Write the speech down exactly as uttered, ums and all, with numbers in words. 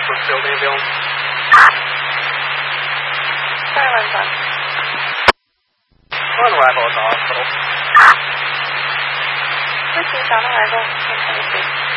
Brooke Building available? Sorry, one son. On arrival at the hospital. Received on arrival. ten twenty-three.